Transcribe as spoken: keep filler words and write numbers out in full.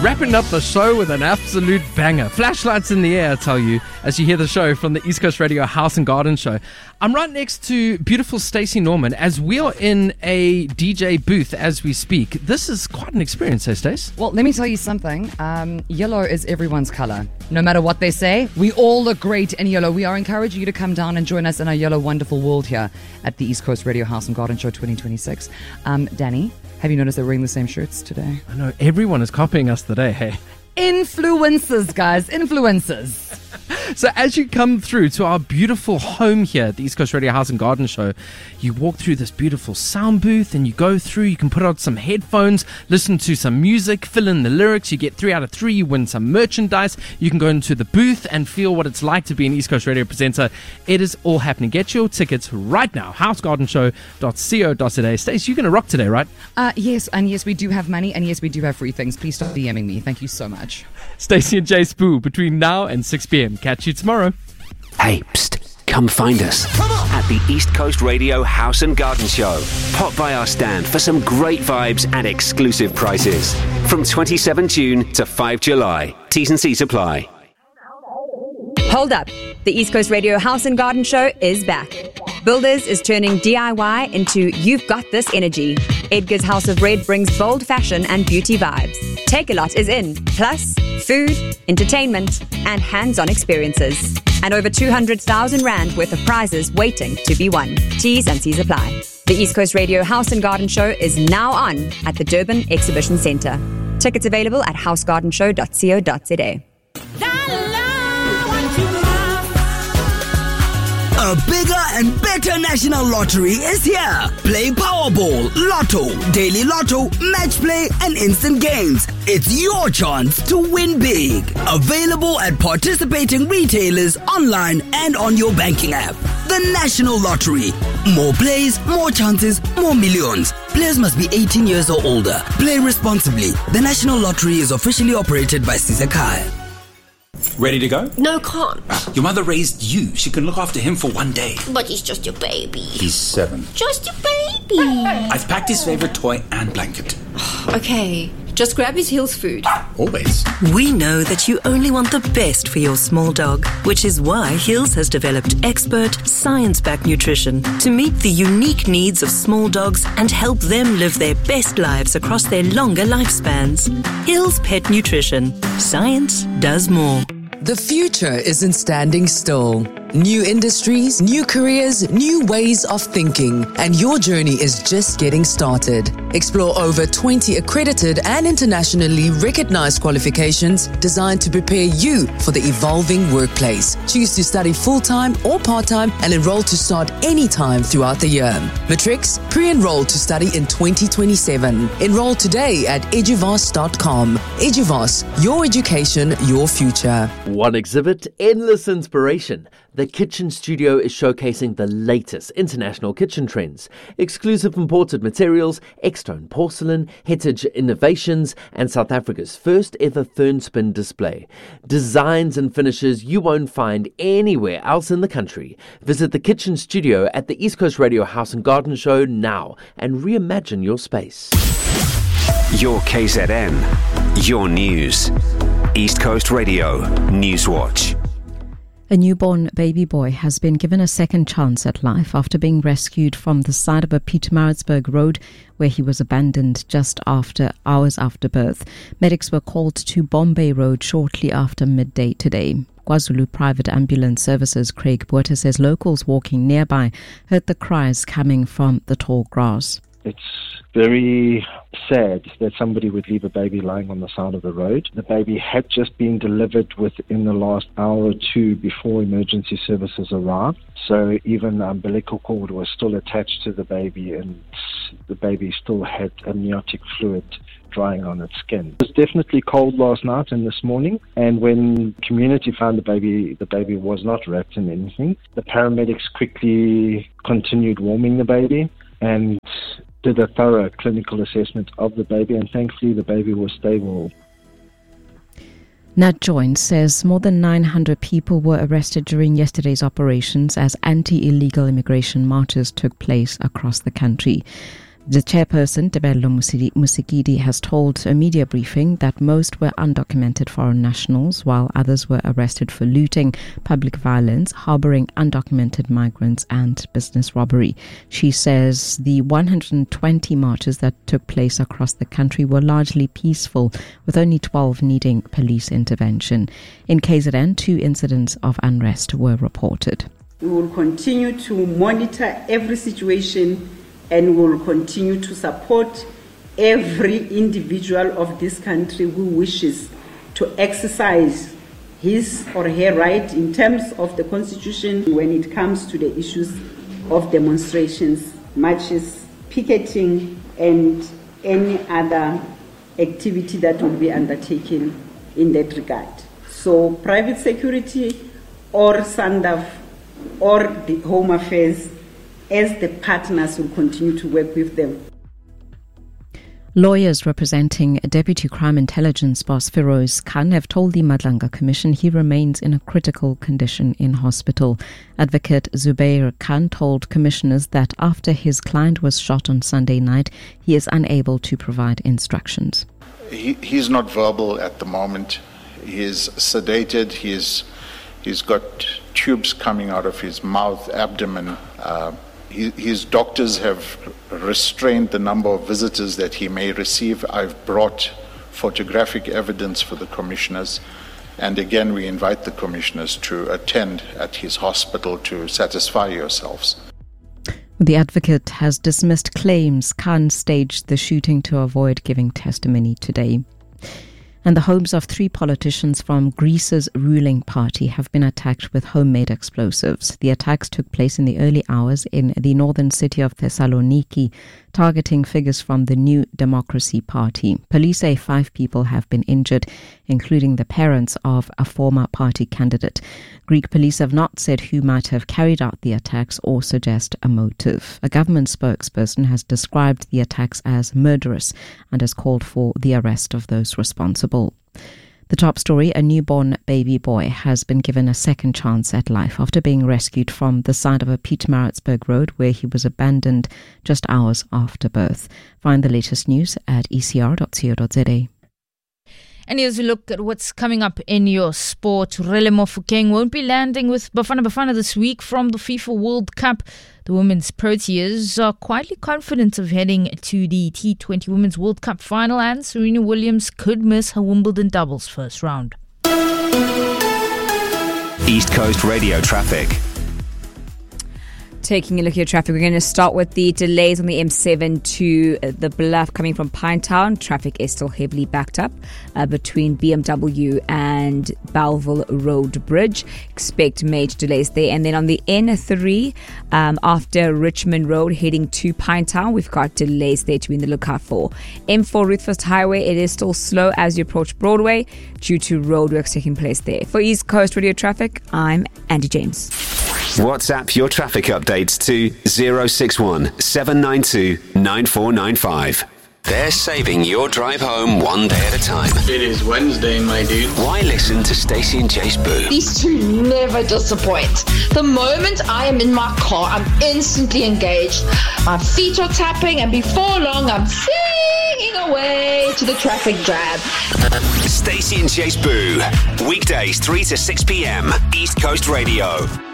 wrapping up the show with an absolute banger. Flashlights in the air, I tell you, as you hear the show from the East Coast Radio House and Garden Show. I'm right next to beautiful Stacey Norman as we are in a D J booth as we speak. This is quite an experience, eh, Stace? Well, let me tell you something. Um, yellow is everyone's color. No matter what they say, we all look great in yellow. We are encouraging you to come down and join us in our yellow wonderful world here at the East Coast Radio House and Garden Show twenty twenty-six. Um, Danny, have you noticed they're wearing the same shirts today? I know, everyone is copying us today, hey? Influencers, guys, influencers. So as you come through to our beautiful home here at the East Coast Radio House and Garden Show, you walk through this beautiful sound booth and you go through, you can put on some headphones, listen to some music, fill in the lyrics, you get three out of three, you win some merchandise, you can go into the booth and feel what it's like to be an East Coast Radio presenter. It is all happening. Get your tickets right now, house garden show dot co dot za. Stace, you're going to rock today, right? Uh, yes, and yes, we do have money, and yes, we do have free things. Please stop DMing me. Thank you so much. Stacey and Jay Spoo between now and six p.m. Catch you tomorrow. Hey, psst, come find us at the East Coast Radio House and Garden Show. Pop by our stand for some great vibes and exclusive prices. From twenty-seventh of June to fifth of July. T's and C's apply. Hold up. The East Coast Radio House and Garden Show is back. Builders is turning D I Y into You've Got This energy. Edgar's House of Red brings bold fashion and beauty vibes. Take-A-Lot is in, plus food, entertainment, and hands-on experiences. And over two hundred thousand rand worth of prizes waiting to be won. T's and C's apply. The East Coast Radio House and Garden Show is now on at the Durban Exhibition Centre. Tickets available at house garden show dot co dot za. A bigger and better national lottery is here. Play Powerball, Lotto, Daily Lotto, Match Play, and Instant Games. It's your chance to win big. Available at participating retailers, online, and on your banking app. The National Lottery. More plays, more chances, more millions. Players must be eighteen years or older. Play responsibly. The National Lottery is officially operated by Sizakai. Ready to go? No, can't. Your mother raised you. She can look after him for one day. But he's just your baby. He's seven. Just your baby. I've packed his favorite toy and blanket. Okay, just grab his Hills food. Always. We know that you only want the best for your small dog, which is why Hills has developed expert, science-backed nutrition to meet the unique needs of small dogs and help them live their best lives across their longer lifespans. Hills Pet Nutrition. Science does more. The future isn't standing still. New industries, new careers, new ways of thinking, and your journey is just getting started. Explore over twenty accredited and internationally recognized qualifications designed to prepare you for the evolving workplace. Choose to study full-time or part-time and enroll to start anytime throughout the year. Matrix, pre-enroll to study in twenty twenty-seven. Enroll today at eduvas dot com. Eduvas, your education, your future. One exhibit, endless inspiration. The Kitchen Studio is showcasing the latest international kitchen trends, exclusive imported materials, Extone porcelain, heritage innovations, and South Africa's first ever fern spin display. Designs and finishes you won't find anywhere else in the country. Visit the Kitchen Studio at the East Coast Radio House and Garden Show now and reimagine your space. Your K Z N, your news. East Coast Radio Newswatch. A newborn baby boy has been given a second chance at life after being rescued from the side of a Pietermaritzburg road where he was abandoned just after hours after birth. Medics were called to Bombay Road shortly after midday today. KwaZulu Private Ambulance Services Craig Botha says locals walking nearby heard the cries coming from the tall grass. It's very sad that somebody would leave a baby lying on the side of the road. The baby had just been delivered within the last hour or two before emergency services arrived. So even the umbilical cord was still attached to the baby and the baby still had amniotic fluid drying on its skin. It was definitely cold last night and this morning, and when community found the baby, the baby was not wrapped in anything. The paramedics quickly continued warming the baby and did a thorough clinical assessment of the baby, and thankfully the baby was stable. Nat Joint says more than nine hundred people were arrested during yesterday's operations as anti-illegal immigration marches took place across the country. The chairperson, Tebello Musikidi, has told a media briefing that most were undocumented foreign nationals, while others were arrested for looting, public violence, harboring undocumented migrants, and business robbery. She says the one hundred twenty marches that took place across the country were largely peaceful, with only twelve needing police intervention. In K Z N, two incidents of unrest were reported. We will continue to monitor every situation and will continue to support every individual of this country who wishes to exercise his or her right in terms of the Constitution when it comes to the issues of demonstrations, marches, picketing, and any other activity that will be undertaken in that regard. So private security or SANDF or the Home Affairs, as the partners, will continue to work with them. Lawyers representing Deputy Crime Intelligence boss Feroz Khan have told the Madlanga Commission he remains in a critical condition in hospital. Advocate Zubair Khan told commissioners that after his client was shot on Sunday night, he is unable to provide instructions. He, he's not verbal at the moment. He is sedated. He is, he's got tubes coming out of his mouth, abdomen. Uh, His doctors have restrained the number of visitors that he may receive. I've brought photographic evidence for the commissioners. And again, we invite the commissioners to attend at his hospital to satisfy yourselves. The advocate has dismissed claims Khan staged the shooting to avoid giving testimony today. And the homes of three politicians from Greece's ruling party have been attacked with homemade explosives. The attacks took place in the early hours in the northern city of Thessaloniki, targeting figures from the New Democracy Party. Police say five people have been injured, including the parents of a former party candidate. Greek police have not said who might have carried out the attacks or suggest a motive. A government spokesperson has described the attacks as murderous and has called for the arrest of those responsible. The top story, a newborn baby boy has been given a second chance at life after being rescued from the side of a Pietermaritzburg road where he was abandoned just hours after birth. Find the latest news at e c r dot co dot z a. And here's a look at what's coming up in your sport. Relemo Mofokeng won't be landing with Bafana Bafana this week from the FIFA World Cup. The women's Proteas are quietly confident of heading to the T twenty Women's World Cup final, and Serena Williams could miss her Wimbledon doubles first round. East Coast Radio traffic. Taking a look at your traffic, we're going to start with the delays on the M seven to the Bluff coming from Pinetown. Traffic is still heavily backed up uh, between B M W and Belleville Road Bridge. Expect major delays there. And then on the N three, um, after Richmond Road heading to Pinetown, we've got delays there to be in the lookout for. M four Ruthfest Highway, it is still slow as you approach Broadway due to roadworks taking place there. For East Coast Radio Traffic, I'm Andy James. WhatsApp your traffic updates to zero six one seven nine two nine four nine five. They're saving your drive home one day at a time. It is Wednesday, my dude. Why listen to Stacey and Jace Boo? These two never disappoint. The moment I am in my car, I'm instantly engaged. My feet are tapping, and before long, I'm singing away to the traffic jam. Stacey and Jace Boo. Weekdays three to six p.m. East Coast Radio.